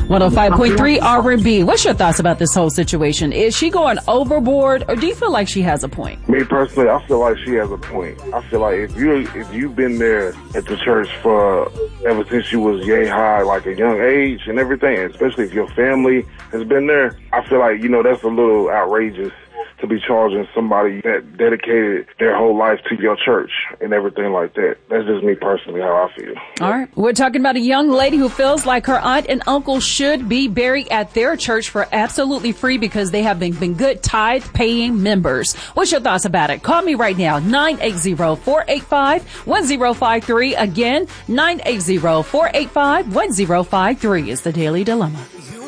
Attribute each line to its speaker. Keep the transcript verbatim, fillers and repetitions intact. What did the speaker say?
Speaker 1: one oh five point three R and B. What's your thoughts about this whole situation? Is she going overboard, or do you feel like she has a point?
Speaker 2: Me personally, I feel like she has a point. I feel like if you if you've been there at the church for ever since you was yay high, like a young age and everything, especially if your family has been there, I feel like, you know, that's a little outrageous to be charging somebody that dedicated their whole life to your church and everything like that. That's just me personally, how I feel.
Speaker 1: All right. We're talking about a young lady who feels like her aunt and uncle should be buried at their church for absolutely free because they have been, been good tithe-paying members. What's your thoughts about it? Call me right now, nine eight zero, four eight five, one zero five three. Again, nine eight zero, four eight five, one zero five three is the Daily Dilemma.